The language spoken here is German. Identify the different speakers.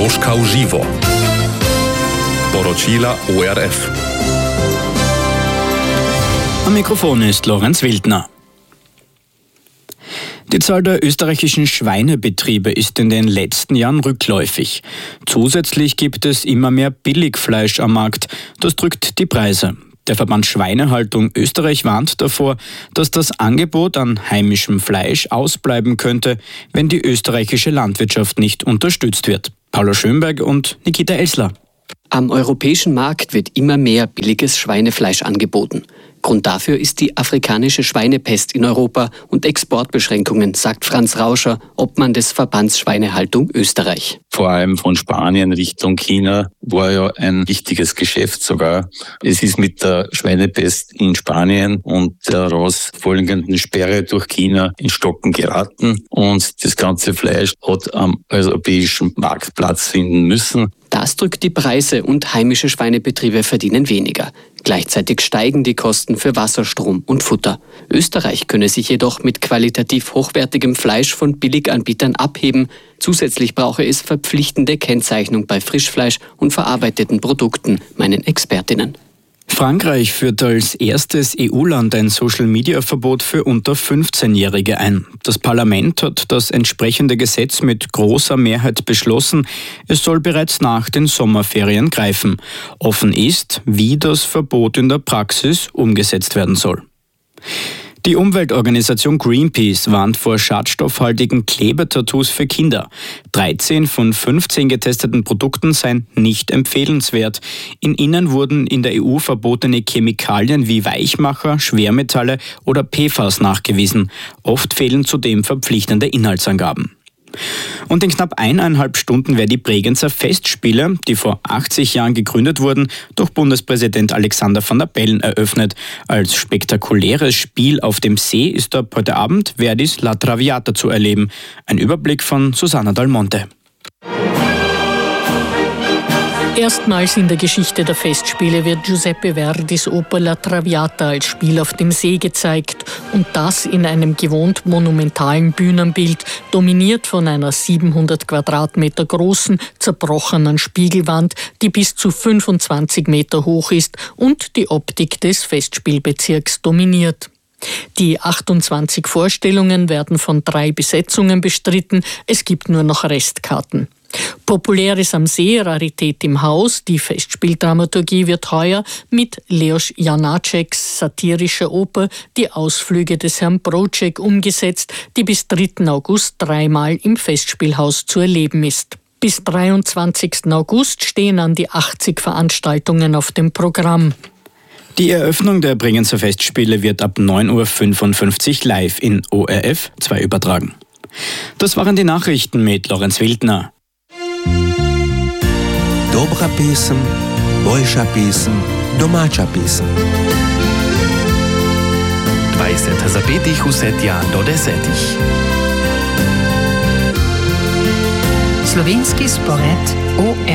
Speaker 1: Moskau Živo. Poročila ORF.
Speaker 2: Am Mikrofon ist Lorenz Wildner. Die Zahl der österreichischen Schweinebetriebe ist in den letzten Jahren rückläufig. Zusätzlich gibt es immer mehr Billigfleisch am Markt. Das drückt die Preise. Der Verband Schweinehaltung Österreich warnt davor, dass das Angebot an heimischem Fleisch ausbleiben könnte, wenn die österreichische Landwirtschaft nicht unterstützt wird. Paula Schönberg und Nikita Elsler.
Speaker 3: Am europäischen Markt wird immer mehr billiges Schweinefleisch angeboten. Grund dafür ist die afrikanische Schweinepest in Europa und Exportbeschränkungen, sagt Franz Rauscher, Obmann des Verbands Schweinehaltung Österreich.
Speaker 4: Vor allem von Spanien Richtung China war ja ein wichtiges Geschäft sogar. Es ist mit der Schweinepest in Spanien und der daraus folgenden Sperre durch China in Stocken geraten und das ganze Fleisch hat am europäischen Markt Platz finden müssen.
Speaker 3: Das drückt die Preise und heimische Schweinebetriebe verdienen weniger. Gleichzeitig steigen die Kosten für Wasser, Strom und Futter. Österreich könne sich jedoch mit qualitativ hochwertigem Fleisch von Billiganbietern abheben. Zusätzlich brauche es verpflichtende Kennzeichnung bei Frischfleisch und verarbeiteten Produkten, meinen Expertinnen.
Speaker 2: Frankreich führt als erstes EU-Land ein Social-Media-Verbot für unter 15-Jährige ein. Das Parlament hat das entsprechende Gesetz mit großer Mehrheit beschlossen. Es soll bereits nach den Sommerferien greifen. Offen ist, wie das Verbot in der Praxis umgesetzt werden soll. Die Umweltorganisation Greenpeace warnt vor schadstoffhaltigen Klebetattoos für Kinder. 13 von 15 getesteten Produkten seien nicht empfehlenswert. In ihnen wurden in der EU verbotene Chemikalien wie Weichmacher, Schwermetalle oder PFAS nachgewiesen. Oft fehlen zudem verpflichtende Inhaltsangaben. Und in knapp 1,5 Stunden werden die Bregenzer Festspiele, die vor 80 Jahren gegründet wurden, durch Bundespräsident Alexander Van der Bellen eröffnet. Als spektakuläres Spiel auf dem See ist ab heute Abend Verdis La Traviata zu erleben. Ein Überblick von Susanna Dal Monte.
Speaker 5: Erstmals in der Geschichte der Festspiele wird Giuseppe Verdis Oper La Traviata als Spiel auf dem See gezeigt und das in einem gewohnt monumentalen Bühnenbild, dominiert von einer 700 Quadratmeter großen, zerbrochenen Spiegelwand, die bis zu 25 Meter hoch ist und die Optik des Festspielbezirks dominiert. Die 28 Vorstellungen werden von 3 Besetzungen bestritten, es gibt nur noch Restkarten. Populäres am See, Rarität im Haus, die Festspieldramaturgie wird heuer mit Leos Janáčeks satirischer Oper Die Ausflüge des Herrn Broček umgesetzt, die bis 3. August 3-mal im Festspielhaus zu erleben ist. Bis 23. August stehen an die 80 Veranstaltungen auf dem Programm.
Speaker 2: Die Eröffnung der Bregenzer Festspiele wird ab 9.55 Uhr live in ORF 2 übertragen. Das waren die Nachrichten mit Lorenz Wildner.
Speaker 6: Dobra pesem, boljša pesem, domača pesem.
Speaker 7: 20 zapetih vse tja do 10.
Speaker 8: Slovenski spored ORF.